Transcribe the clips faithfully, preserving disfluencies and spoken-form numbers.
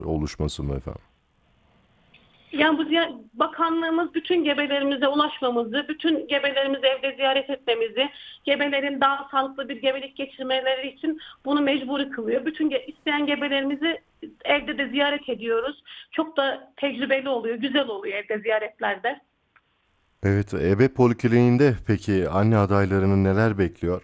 oluşması mı efendim? Yani bu ziy- bakanlığımız bütün gebelerimize ulaşmamızı, bütün gebelerimizi evde ziyaret etmemizi, gebelerin daha sağlıklı bir gebelik geçirmeleri için bunu mecburi kılıyor. Bütün ge- isteyen gebelerimizi evde de ziyaret ediyoruz. Çok da tecrübeli oluyor, güzel oluyor evde ziyaretlerde. Evet, ebe polikliniğinde peki anne adaylarını neler bekliyor?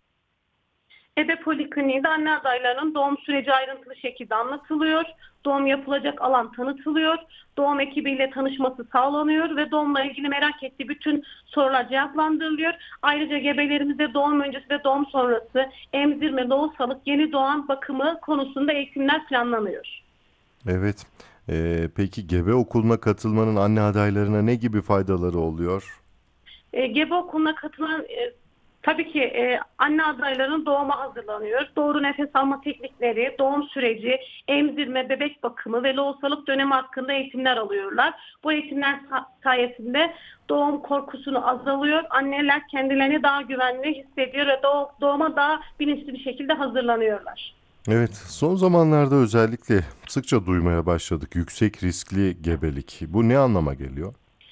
Ebe Polikliniği'de anne adaylarının doğum süreci ayrıntılı şekilde anlatılıyor. Doğum yapılacak alan tanıtılıyor. Doğum ekibiyle tanışması sağlanıyor ve doğumla ilgili merak ettiği bütün sorular cevaplandırılıyor. Ayrıca gebelerimize doğum öncesi ve doğum sonrası emzirme, lohusalık, yeni doğan bakımı konusunda eğitimler planlanıyor. Evet. Ee, peki gebe okuluna katılmanın anne adaylarına ne gibi faydaları oluyor? E, gebe okuluna katılan e, tabii ki e, anne adaylarının doğuma hazırlanıyor. Doğru nefes alma teknikleri, doğum süreci, emzirme, bebek bakımı ve lohusalık dönemi hakkında eğitimler alıyorlar. Bu eğitimler sa- sayesinde doğum korkusunu azalıyor. Anneler kendilerini daha güvenli hissediyor ve doğ- doğuma daha bilinçli bir şekilde hazırlanıyorlar. Evet, son zamanlarda özellikle sıkça duymaya başladık yüksek riskli gebelik. Bu ne anlama geliyor?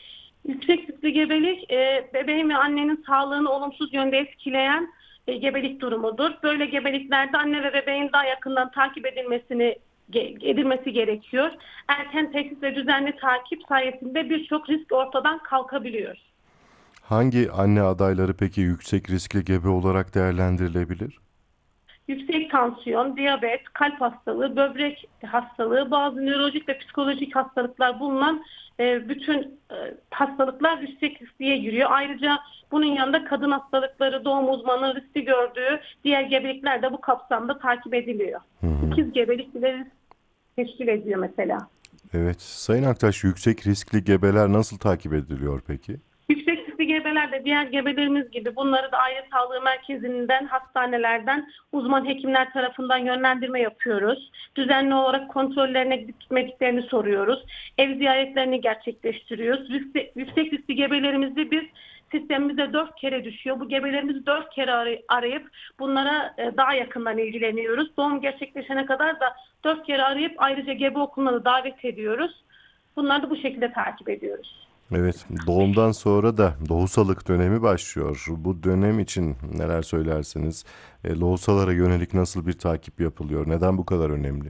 Yüksek riskli gebelik e, bebeğin ve annenin sağlığını olumsuz yönde etkileyen e, gebelik durumudur. Böyle gebeliklerde anne ve bebeğin daha yakından takip edilmesini ge- edilmesi gerekiyor. Erken teşhis ve düzenli takip sayesinde birçok risk ortadan kalkabiliyor. Hangi anne adayları peki yüksek riskli gebe olarak değerlendirilebilir? Yüksek tansiyon, diyabet, kalp hastalığı, böbrek hastalığı, bazı nörolojik ve psikolojik hastalıklar bulunan e, bütün e, hastalıklar yüksek riskliye giriyor. Ayrıca bunun yanında kadın hastalıkları, doğum uzmanı riski gördüğü diğer gebelikler de bu kapsamda takip ediliyor. Hı hı. İkiz gebelik bile risk teşkil ediyor mesela. Evet, Sayın Aktaş yüksek riskli gebeler nasıl takip ediliyor peki? Yüksek riskli gebeler de diğer gebelerimiz gibi bunları da aile sağlığı merkezinden, hastanelerden uzman hekimler tarafından yönlendirme yapıyoruz. Düzenli olarak kontrollerine gidip gitmediklerini soruyoruz. Ev ziyaretlerini gerçekleştiriyoruz. Yüksek, yüksek riskli gebelerimizde biz sistemimize dört kere düşüyor. Bu gebelerimizi dört kere aray- arayıp bunlara e, daha yakından ilgileniyoruz. Doğum gerçekleşene kadar da dört kere arayıp ayrıca gebe okuluna da davet ediyoruz. Bunları da bu şekilde takip ediyoruz. Evet, doğumdan sonra da lohusalık dönemi başlıyor. Bu dönem için neler söylersiniz? E, lohusalara yönelik nasıl bir takip yapılıyor? Neden bu kadar önemli?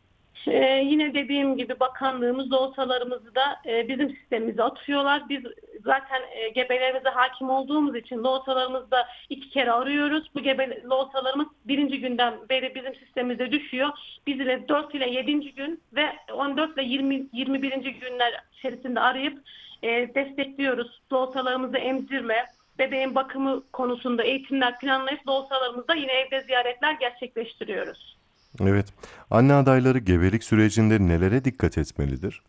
Ee, yine dediğim gibi bakanlığımız loğusalarımızı da e, bizim sistemimize atıyorlar. Biz zaten e, gebelerimize hakim olduğumuz için loğusalarımızı da iki kere arıyoruz. Bu gebe loğusalarımız birinci günden beri bizim sistemimize düşüyor. Biz ile dört ile yedinci gün ve on dört ile yirmi, yirmi birinci günler içerisinde arayıp e, destekliyoruz. Loğusalarımızı emzirme, bebeğin bakımı konusunda eğitimler planlayıp loğusalarımızda yine evde ziyaretler gerçekleştiriyoruz. Evet, anne adayları gebelik sürecinde nelere dikkat etmelidir?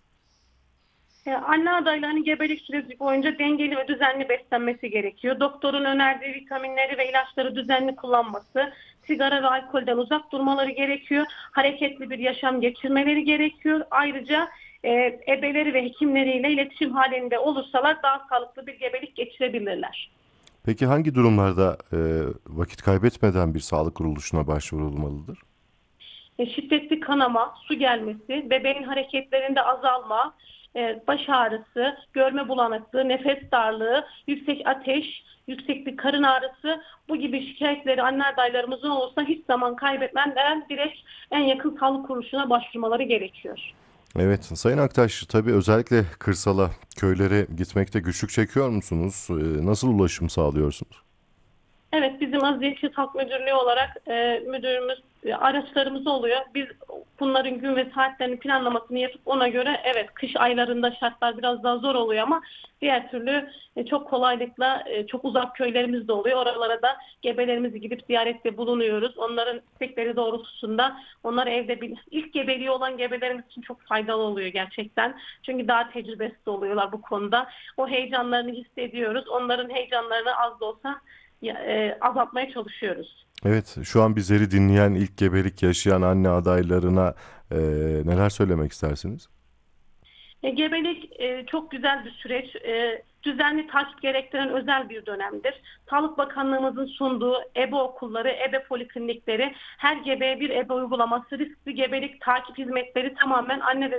E, Anne adaylarının gebelik süreci boyunca dengeli ve düzenli beslenmesi gerekiyor. Doktorun önerdiği vitaminleri ve ilaçları düzenli kullanması, sigara ve alkolden uzak durmaları gerekiyor. Hareketli bir yaşam geçirmeleri gerekiyor. Ayrıca e, ebeleri ve hekimleriyle iletişim halinde olursalar daha sağlıklı bir gebelik geçirebilirler. Peki hangi durumlarda e, vakit kaybetmeden bir sağlık kuruluşuna başvurulmalıdır? E, şiddetli kanama, su gelmesi, bebeğin hareketlerinde azalma, e, baş ağrısı, görme bulanıklığı, nefes darlığı, yüksek ateş, yüksek bir karın ağrısı bu gibi şikayetleri anne adaylarımızın olursa hiç zaman kaybetmeden direkt en yakın sağlık kuruluşuna başvurmaları gerekiyor. Evet, Sayın Aktaş, tabii özellikle kırsala, köylere gitmekte güçlük çekiyor musunuz? E, nasıl ulaşım sağlıyorsunuz? Evet, bizim Aziz Halk Müdürlüğü olarak e, müdürümüz e, araçlarımız oluyor. Biz bunların gün ve saatlerini planlamasını yapıp ona göre evet kış aylarında şartlar biraz daha zor oluyor ama diğer türlü e, çok kolaylıkla e, çok uzak köylerimiz de oluyor. Oralara da gebelerimizi gidip ziyarette bulunuyoruz. Onların istekleri doğrultusunda onlar evde bir ilk gebeliği olan gebelerimiz için çok faydalı oluyor gerçekten. Çünkü daha tecrübesiz oluyorlar bu konuda. O heyecanlarını hissediyoruz. Onların heyecanlarını az da olsa ya- e, azaltmaya çalışıyoruz. Evet, şu an bizleri dinleyen ilk gebelik yaşayan anne adaylarına e, neler söylemek istersiniz? E, gebelik e, çok güzel bir süreç. E, düzenli takip gerektiren özel bir dönemdir. Sağlık Bakanlığımızın sunduğu ebe okulları, ebe poliklinikleri, her gebeye bir ebe uygulaması, riskli gebelik takip hizmetleri tamamen anne ve